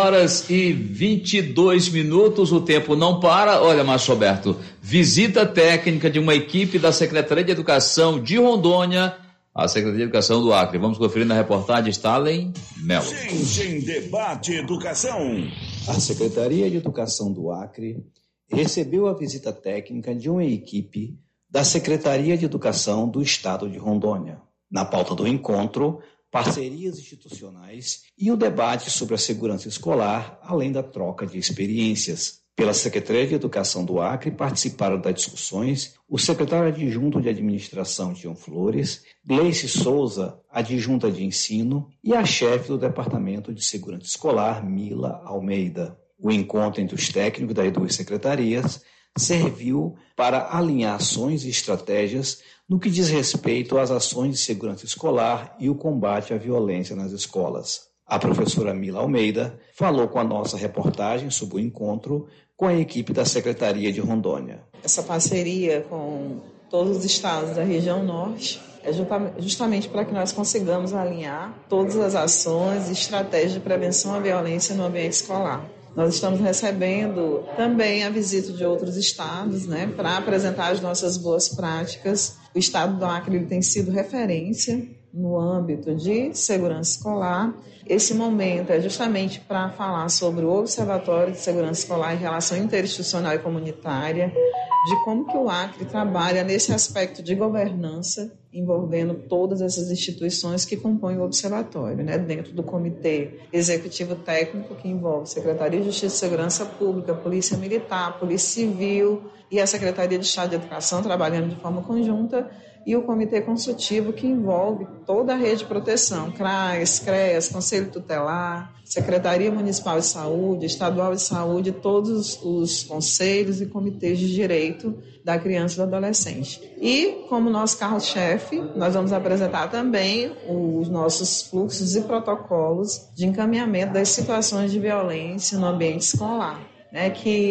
11h22, o tempo não para. Olha, Márcio Roberto, visita técnica de uma equipe da Secretaria de Educação de Rondônia, a Secretaria de Educação do Acre. Vamos conferir na reportagem Stalin Melo. Gente em Debate Educação. A Secretaria de Educação do Acre recebeu a visita técnica de uma equipe da Secretaria de Educação do Estado de Rondônia. Na pauta do encontro, parcerias institucionais e o debate sobre a segurança escolar, além da troca de experiências. Pela Secretaria de Educação do Acre participaram das discussões o secretário adjunto de Administração, Tião Flores, Gleice Souza, adjunta de Ensino, e a chefe do Departamento de Segurança Escolar, Mila Almeida. O encontro entre os técnicos das duas secretarias serviu para alinhar ações e estratégias no que diz respeito às ações de segurança escolar e o combate à violência nas escolas. A professora Mila Almeida falou com a nossa reportagem sobre o encontro com a equipe da Secretaria de Rondônia. Essa parceria com todos os estados da região norte é justamente para que nós consigamos alinhar todas as ações e estratégias de prevenção à violência no ambiente escolar. Nós estamos recebendo também a visita de outros estados, né, para apresentar as nossas boas práticas. O estado do Acre tem sido referência no âmbito de segurança escolar. Esse momento é justamente para falar sobre o Observatório de Segurança Escolar em relação interinstitucional e comunitária, de como que o Acre trabalha nesse aspecto de governança, envolvendo todas essas instituições que compõem o observatório, né? Dentro do Comitê Executivo Técnico, que envolve Secretaria de Justiça e Segurança Pública, Polícia Militar, Polícia Civil e a Secretaria de Estado de Educação, trabalhando de forma conjunta, e o Comitê Consultivo, que envolve toda a rede de proteção, CRAS, CREAS, Conselho Tutelar, Secretaria Municipal de Saúde, Estadual de Saúde, todos os conselhos e comitês de direito da criança e do adolescente. E, como nosso carro-chefe, nós vamos apresentar também os nossos fluxos e protocolos de encaminhamento das situações de violência no ambiente escolar, né, que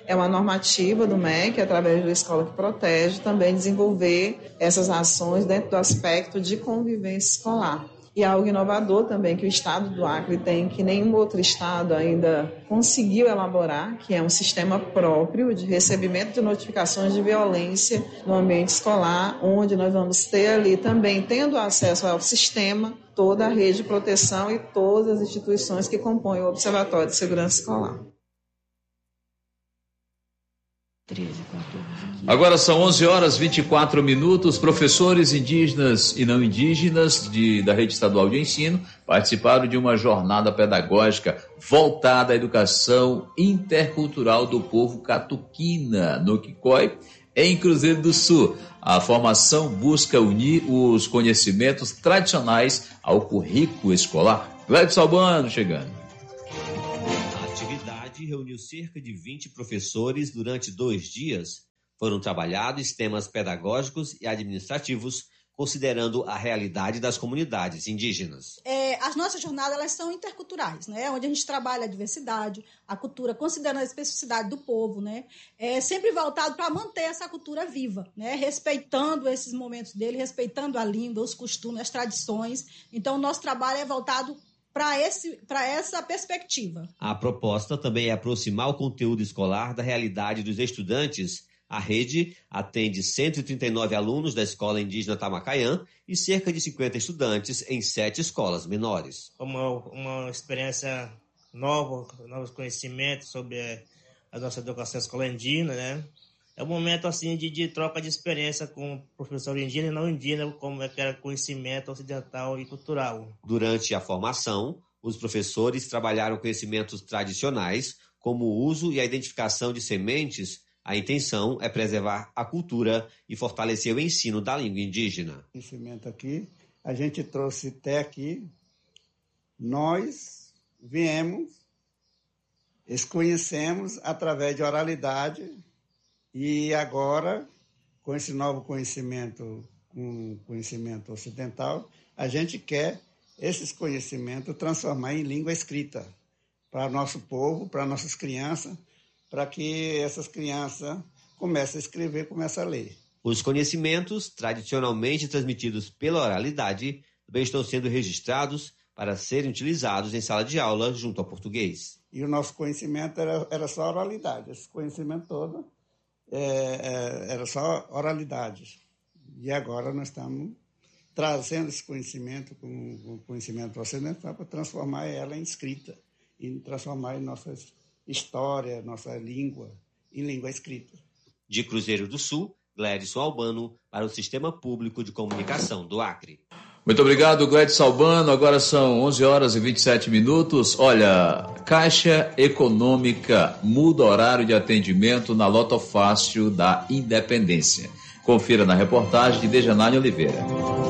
é uma normativa do MEC, através da Escola que Protege, também desenvolver essas ações dentro do aspecto de convivência escolar. E algo inovador também que o Estado do Acre tem, que nenhum outro Estado ainda conseguiu elaborar, que é um sistema próprio de recebimento de notificações de violência no ambiente escolar, onde nós vamos ter ali também, tendo acesso ao sistema, toda a rede de proteção e todas as instituições que compõem o Observatório de Segurança Escolar. Agora são 11 horas 24 minutos. Professores indígenas e não indígenas da Rede Estadual de Ensino participaram de uma jornada pedagógica voltada à educação intercultural do povo catuquina, no Quicói, em Cruzeiro do Sul. A formação busca unir os conhecimentos tradicionais ao currículo escolar. Gledson Albano chegando. Reuniu cerca de 20 professores durante 2 dias. Foram trabalhados temas pedagógicos e administrativos, considerando a realidade das comunidades indígenas. As nossas jornadas elas são interculturais, né? Onde a gente trabalha a diversidade, a cultura, considerando a especificidade do povo, né? Sempre voltado para manter essa cultura viva, né? Respeitando esses momentos dele, respeitando a língua, os costumes, as tradições. Então, o nosso trabalho é voltado para essa perspectiva. A proposta também é aproximar o conteúdo escolar da realidade dos estudantes. A rede atende 139 alunos da Escola Indígena Tamacaiã e cerca de 50 estudantes em 7 escolas menores. Uma experiência nova, novos conhecimentos sobre a nossa educação escolar indígena, né? É um momento assim de troca de experiência com o professor indígena e não indígena, como é que era conhecimento ocidental e cultural. Durante a formação, os professores trabalharam conhecimentos tradicionais, como o uso e a identificação de sementes. A intenção é preservar a cultura e fortalecer o ensino da língua indígena. Conhecimento aqui, a gente trouxe até aqui, nós viemos, conhecemos através de oralidade. E agora, com esse novo conhecimento, um conhecimento ocidental, a gente quer esses conhecimentos transformar em língua escrita para nosso povo, para nossas crianças, para que essas crianças comecem a escrever, comecem a ler. Os conhecimentos, tradicionalmente transmitidos pela oralidade, também estão sendo registrados para serem utilizados em sala de aula junto ao português. E o nosso conhecimento era só oralidade, esse conhecimento todo era só oralidade. E agora nós estamos trazendo esse conhecimento, com o conhecimento ocidental, para transformar ela em escrita e transformar em nossa história, nossa língua, em língua escrita. De Cruzeiro do Sul, Gledson Albano, para o Sistema Público de Comunicação do Acre. Muito obrigado, Gledson Albano. Agora são 11 horas e 27 minutos. Olha, Caixa Econômica muda horário de atendimento na Loto Fácil da Independência. Confira na reportagem de Dejanane Oliveira.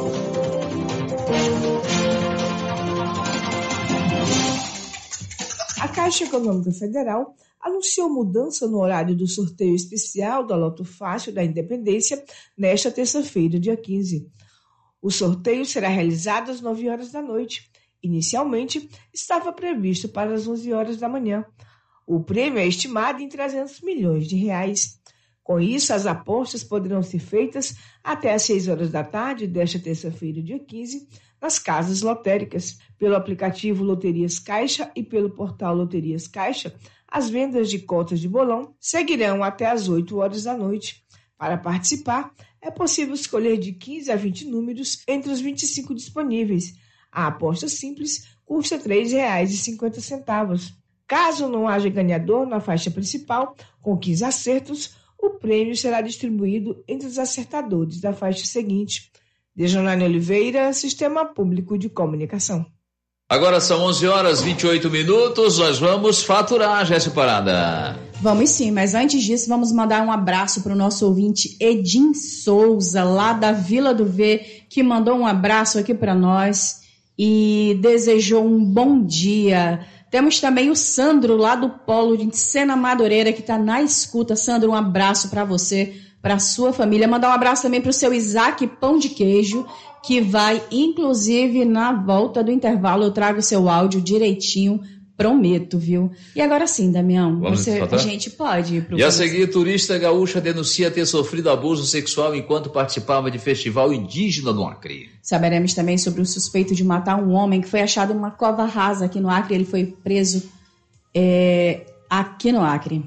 A Caixa Econômica Federal anunciou mudança no horário do sorteio especial da Loto Fácil da Independência nesta terça-feira, dia 15. O sorteio será realizado às 9 horas da noite. Inicialmente, estava previsto para as 11 horas da manhã. O prêmio é estimado em R$300 milhões. Com isso, as apostas poderão ser feitas até às 6 horas da tarde desta terça-feira, dia 15, nas casas lotéricas. Pelo aplicativo Loterias Caixa e pelo portal Loterias Caixa, as vendas de cotas de bolão seguirão até às 8 horas da noite. Para participar, é possível escolher de 15 a 20 números entre os 25 disponíveis. A aposta simples custa R$ 3,50. Caso não haja ganhador na faixa principal, com 15 acertos, o prêmio será distribuído entre os acertadores da faixa seguinte. Dejanane Oliveira, Sistema Público de Comunicação. Agora são 11 horas e 28 minutos, nós vamos faturar, Jéssica Parada. Vamos sim, mas antes disso vamos mandar um abraço para o nosso ouvinte Edim Souza, lá da Vila do V, que mandou um abraço aqui para nós e desejou um bom dia. Temos também o Sandro, lá do Polo de Sena Madureira, que está na escuta. Sandro, um abraço para você, para a sua família. Mandar um abraço também para o seu Isaac Pão de Queijo, que vai, inclusive, na volta do intervalo, eu trago o seu áudio direitinho Prometo, viu? E agora sim, Damião, Vamos a gente pode ir pro... E a seguir, turista gaúcha denuncia ter sofrido abuso sexual enquanto participava de festival indígena no Acre. Saberemos também sobre o suspeito de matar um homem que foi achado em uma cova rasa aqui no Acre. Ele foi preso aqui no Acre.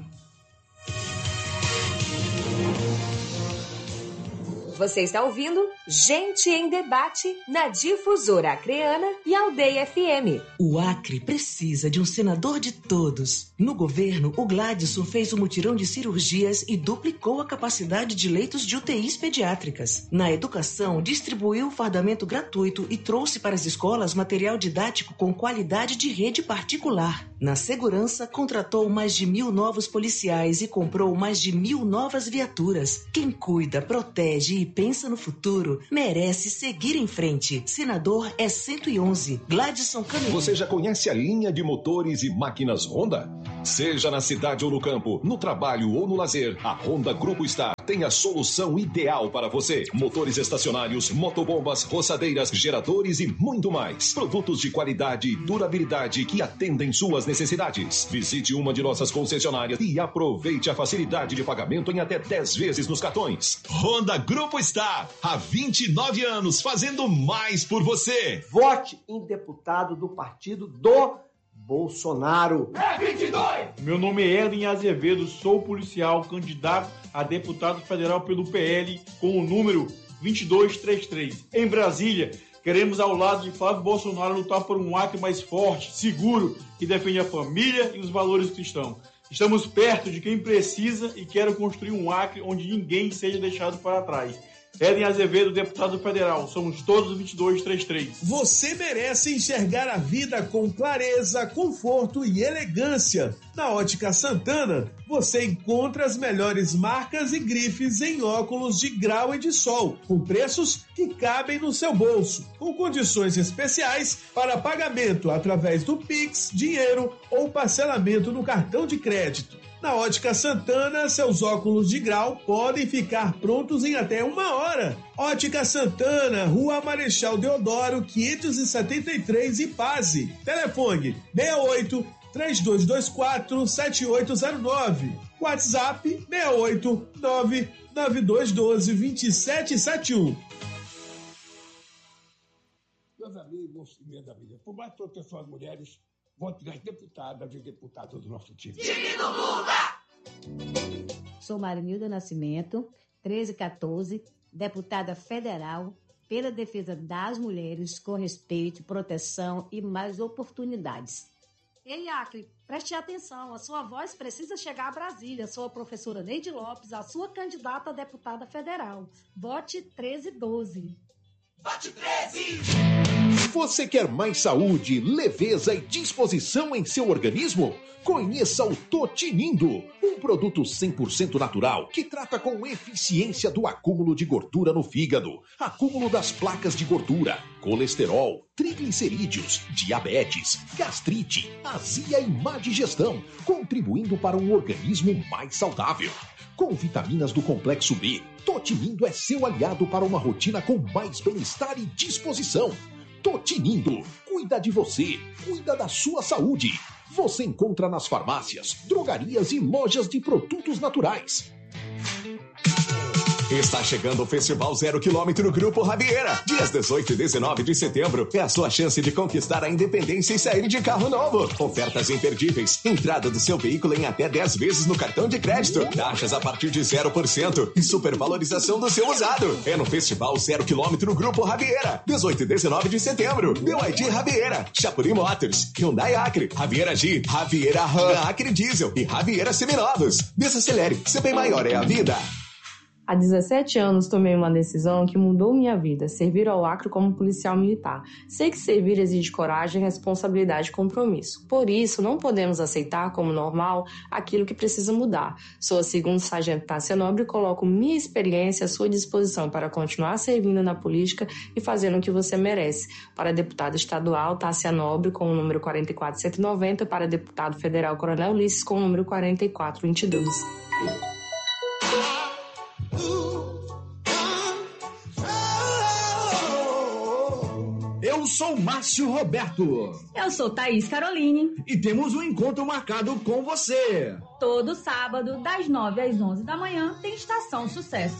Você está ouvindo Gente em Debate na Difusora Acreana e Aldeia FM. O Acre precisa de um senador de todos. No governo, o Gladson fez um mutirão de cirurgias e duplicou a capacidade de leitos de UTIs pediátricas. Na educação, distribuiu fardamento gratuito e trouxe para as escolas material didático com qualidade de rede particular. Na segurança, contratou mais de 1.000 novos policiais e comprou mais de 1.000 novas viaturas. Quem cuida, protege e pensa no futuro merece seguir em frente. Senador é 111. Gladson Caminho. Você já conhece a linha de motores e máquinas Honda? Seja na cidade ou no campo, no trabalho ou no lazer, a Honda Grupo Star tem a solução ideal para você. Motores estacionários, motobombas, roçadeiras, geradores e muito mais. Produtos de qualidade e durabilidade que atendem suas necessidades. Visite uma de nossas concessionárias e aproveite a facilidade de pagamento em até 10 vezes nos cartões. Honda Grupo Star, há 29 anos fazendo mais por você. Vote em deputado do partido do Bolsonaro. É 22! Meu nome é Erden Azevedo, sou policial, candidato a deputado federal pelo PL com o número 2233. Em Brasília, queremos ao lado de Flávio Bolsonaro lutar por um Acre mais forte, seguro, que defende a família e os valores cristãos. Estamos perto de quem precisa e quer construir um Acre onde ninguém seja deixado para trás. Erden Azevedo, deputado federal. Somos todos 2233. Você merece enxergar a vida com clareza, conforto e elegância. Na Ótica Santana, você encontra as melhores marcas e grifes em óculos de grau e de sol, com preços que cabem no seu bolso, com condições especiais para pagamento através do Pix, dinheiro ou parcelamento no cartão de crédito. Na Ótica Santana, seus óculos de grau podem ficar prontos em até 1 hora. Ótica Santana, Rua Marechal Deodoro, 573, Ipase. Telefone 68-3224-7809. WhatsApp 689-9212-2771. Meus amigos e minhas amigas, por mais proteção às mulheres, vote nas deputadas e deputados do nosso time. Time do Lula! Sou Marinilda Nascimento, 1314, deputada federal pela defesa das mulheres com respeito, proteção e mais oportunidades. Ei, Acre, preste atenção, a sua voz precisa chegar a Brasília. Sou a professora Neide Lopes, a sua candidata a deputada federal. Vote 1312. Vote 13! Você quer mais saúde, leveza e disposição em seu organismo? Conheça o Totinindo, um produto 100% natural que trata com eficiência do acúmulo de gordura no fígado, acúmulo das placas de gordura, colesterol, triglicerídeos, diabetes, gastrite, azia e má digestão, contribuindo para um organismo mais saudável. Com vitaminas do complexo B, Totinindo é seu aliado para uma rotina com mais bem-estar e disposição. Totinindo, cuida de você, cuida da sua saúde. Você encontra nas farmácias, drogarias e lojas de produtos naturais. Está chegando o Festival 0 km no Grupo Rabieira. Dias 18 e 19 de setembro é a sua chance de conquistar a independência e sair de carro novo. Ofertas imperdíveis. Entrada do seu veículo em até 10 vezes no cartão de crédito. Taxas a partir de 0% e supervalorização do seu usado. É no Festival 0 km no Grupo Rabieira. 18 e 19 de setembro. BYD Rabieira, Chapuri Motors, Hyundai Acre, Rabieira G, Rabieira Ram, Acre Diesel e Rabieira Seminovos. Desacelere, ser bem maior é a vida. Há 17 anos tomei uma decisão que mudou minha vida, servir ao Acre como policial militar. Sei que servir exige coragem, responsabilidade e compromisso. Por isso, não podemos aceitar como normal aquilo que precisa mudar. Sou a segunda sargento Tássia Nobre e coloco minha experiência à sua disposição para continuar servindo na política e fazendo o que você merece. Para deputada estadual, Tássia Nobre, com o número 44190, para deputado federal, Coronel Ulisses, com o número 4422. Eu Eu sou Márcio Roberto. Eu sou Thaís Caroline. E temos um encontro marcado com você. Todo sábado, das 9 às 11 da manhã, tem Estação Sucesso.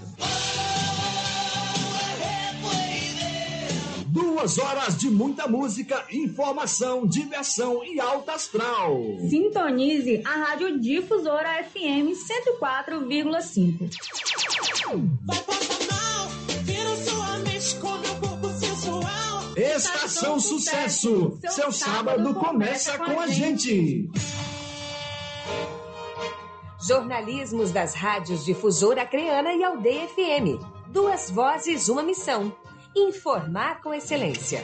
2 horas de muita música, informação, diversão e alta astral. Sintonize a Rádio Difusora FM 104,5. Vai passar mal, vira sua mente com meu corpo sensual. Estação Sucesso. Seu sábado começa com a gente. Jornalismos das rádios Difusora Acreana e Aldeia FM. 2 vozes, uma missão. Informar com excelência.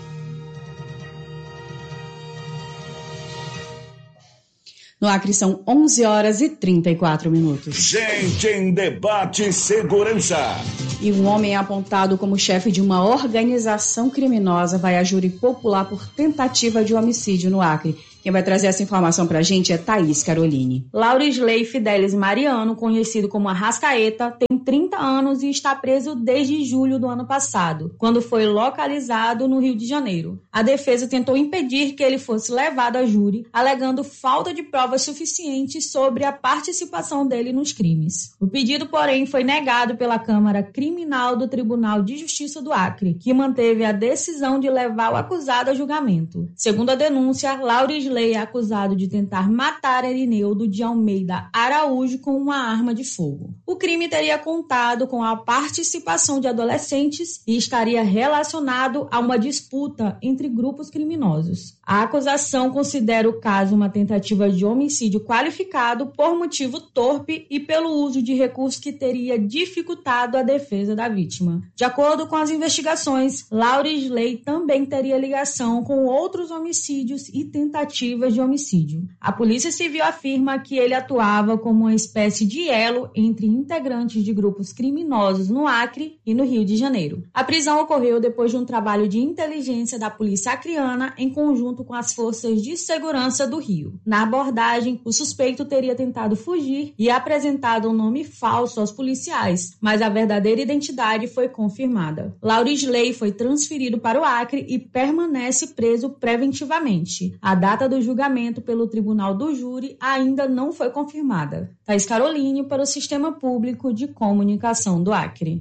No Acre são 11 horas e 34 minutos. Gente em Debate Segurança. E um homem apontado como chefe de uma organização criminosa vai a júri popular por tentativa de homicídio no Acre. Quem vai trazer essa informação pra gente é Thaís Caroline. Laurisley Fidelis Mariano, conhecido como Arrascaeta, tem 30 anos e está preso desde julho do ano passado, quando foi localizado no Rio de Janeiro. A defesa tentou impedir que ele fosse levado a júri, alegando falta de provas suficientes sobre a participação dele nos crimes. O pedido, porém, foi negado pela Câmara Criminal do Tribunal de Justiça do Acre, que manteve a decisão de levar o acusado a julgamento. Segundo a denúncia, Laurisley é acusado de tentar matar Erineudo de Almeida Araújo com uma arma de fogo. O crime teria contado com a participação de adolescentes e estaria relacionado a uma disputa entre grupos criminosos. A acusação considera o caso uma tentativa de homicídio qualificado por motivo torpe e pelo uso de recurso que teria dificultado a defesa da vítima. De acordo com as investigações, Laurisley também teria ligação com outros homicídios e tentativas de homicídio. A Polícia Civil afirma que ele atuava como uma espécie de elo entre integrantes de grupos criminosos no Acre e no Rio de Janeiro. A prisão ocorreu depois de um trabalho de inteligência da polícia acreana em conjunto com as forças de segurança do Rio. Na abordagem, o suspeito teria tentado fugir e apresentado um nome falso aos policiais, mas a verdadeira identidade foi confirmada. Laurisley foi transferido para o Acre e permanece preso preventivamente. A data do julgamento pelo Tribunal do Júri ainda não foi confirmada. Thaís Caroline para o Sistema Público de Comunicação do Acre.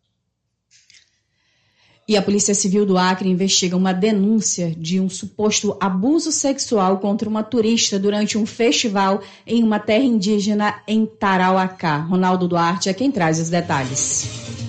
E a Polícia Civil do Acre investiga uma denúncia de um suposto abuso sexual contra uma turista durante um festival em uma terra indígena em Tarauacá. Ronaldo Duarte é quem traz os detalhes.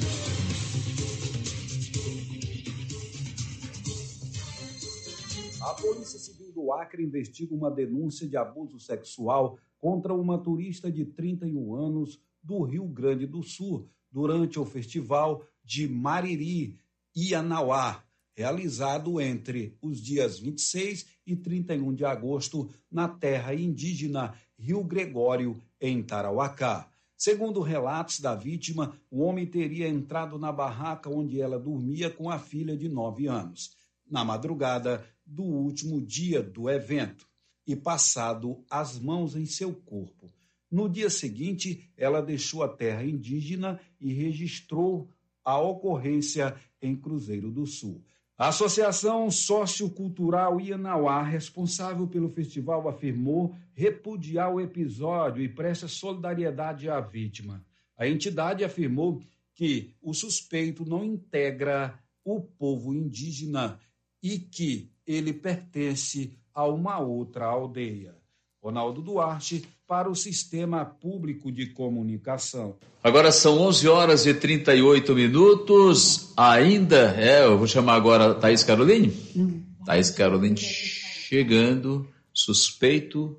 A Polícia Civil do Acre investiga uma denúncia de abuso sexual contra uma turista de 31 anos do Rio Grande do Sul durante o festival de Mariri, Ianauá, realizado entre os dias 26 e 31 de agosto na terra indígena Rio Gregório, em Tarauacá. Segundo relatos da vítima, o homem teria entrado na barraca onde ela dormia com a filha de 9 anos, na madrugada do último dia do evento, e passado as mãos em seu corpo. No dia seguinte, ela deixou a terra indígena e registrou a ocorrência em Cruzeiro do Sul. A Associação Sociocultural Ianauá, responsável pelo festival, afirmou repudiar o episódio e presta solidariedade à vítima. A entidade afirmou que o suspeito não integra o povo indígena e que ele pertence a uma outra aldeia. Ronaldo Duarte, para o Sistema Público de Comunicação. Agora são 11 horas e 38 minutos. Ainda, eu vou chamar agora a Thaís Caroline. Thaís Caroline chegando, suspeito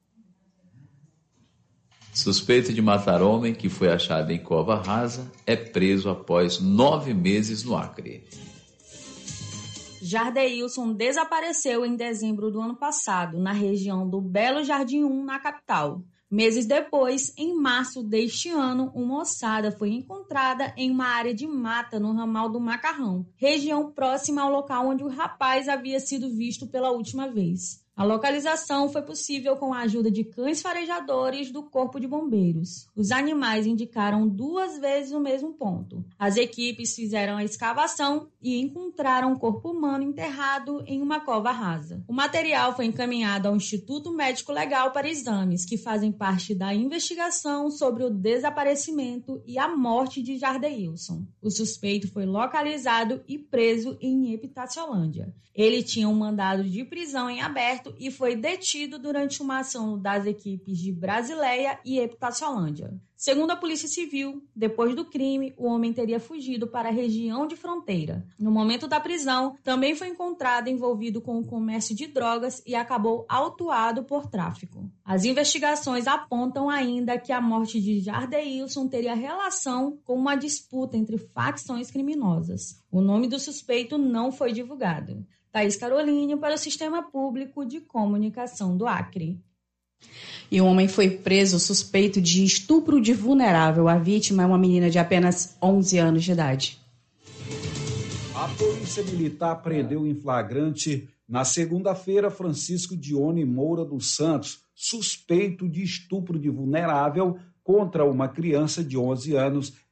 de matar homem que foi achado em cova rasa, é preso após 9 meses no Acre. Jardeilson desapareceu em dezembro do ano passado, na região do Belo Jardim 1, na capital. Meses depois, em março deste ano, uma ossada foi encontrada em uma área de mata no ramal do Macarrão, região próxima ao local onde o rapaz havia sido visto pela última vez. A A localização foi possível com a ajuda de cães farejadores do Corpo de Bombeiros. Os animais indicaram 2 vezes o mesmo ponto. As equipes fizeram a escavação e encontraram um corpo humano enterrado em uma cova rasa. O material foi encaminhado ao Instituto Médico Legal para exames, que fazem parte da investigação sobre o desaparecimento e a morte de Jardeilson. O suspeito foi localizado e preso em Epitaciolândia. Ele tinha um mandado de prisão em aberto e foi detido durante uma ação das equipes de Brasileia e Epitaciolândia. Segundo a Polícia Civil, depois do crime, o homem teria fugido para a região de fronteira. No momento da prisão, também foi encontrado envolvido com o comércio de drogas e acabou autuado por tráfico. As investigações apontam ainda que a morte de Jardeilson teria relação com uma disputa entre facções criminosas. O nome do suspeito não foi divulgado. Thaís Caroline para o Sistema Público de Comunicação do Acre. E um homem foi preso suspeito de estupro de vulnerável. A vítima é uma menina de apenas 11 anos de idade. A Polícia Militar prendeu em flagrante, na segunda-feira, Francisco Dione Moura dos Santos, suspeito de estupro de vulnerável contra uma criança de 11 anos